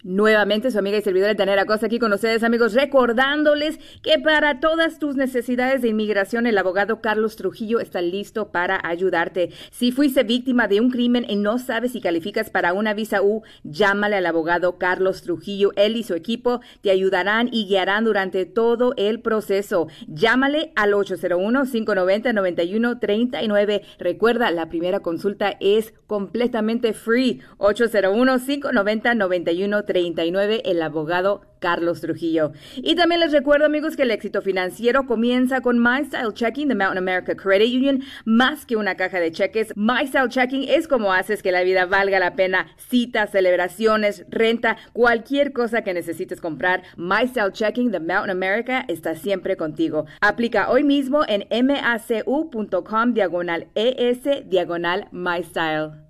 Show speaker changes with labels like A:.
A: Nuevamente su amiga y servidora Tanera Cosa aquí con ustedes, amigos, recordándoles que para todas tus necesidades de inmigración el abogado Carlos Trujillo está listo para ayudarte. Si fuiste víctima de un crimen y no sabes si calificas para una visa U, llámale al abogado Carlos Trujillo. Él y su equipo te ayudarán y guiarán durante todo el proceso. Llámale al 801-590-9139. Recuerda, la primera consulta es completamente free. 801-590-9139. El abogado Carlos Trujillo. Y también les recuerdo, amigos, que el éxito financiero comienza con My Style Checking de Mountain America Credit Union. Más que una caja de cheques, My Style Checking es como haces que la vida valga la pena. Citas, celebraciones, renta, cualquier cosa que necesites comprar, My Style Checking de Mountain America está siempre contigo. Aplica hoy mismo en macu.com/ES/My Style.